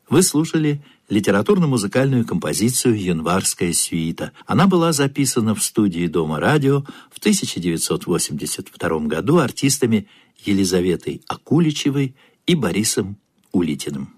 Вы слушали литературно-музыкальную композицию «Январская сюита». Она была записана в студии Дома радио в 1982 году артистами Елизаветой Акуличевой и Борисом Улитиным.